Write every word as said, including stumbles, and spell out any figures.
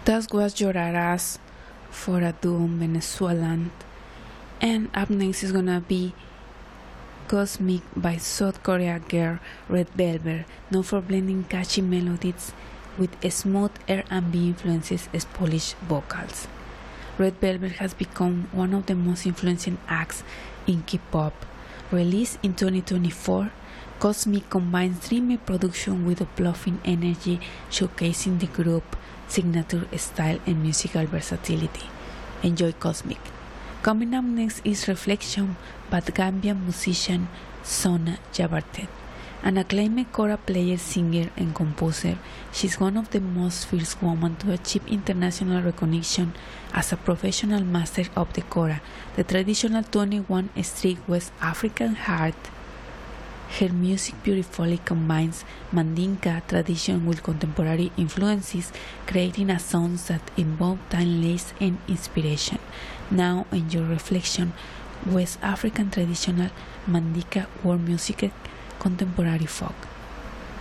That was Llorarás for a Doom Venezuelan. And up next is gonna be Cosmic by South Korea girl Red Velvet, known for blending catchy melodies with smooth R and B influences as Polish vocals. Red Velvet has become one of the most influential acts in K-pop. Released in twenty twenty-four, Cosmic combines dreamy production with uplifting energy, showcasing the group's signature style and musical versatility. Enjoy Cosmic. Coming up next is Reflection by Gambian musician Sona Jabartet. An acclaimed kora player, singer, and composer, she's one of the most fierce women to achieve international recognition as a professional master of the kora, the traditional twenty-one string West African art. Her music beautifully combines Mandinka tradition with contemporary influences, creating a sound that involves timeless and inspiration. Now enjoy Reflection, West African traditional Mandinka world music, contemporary folk.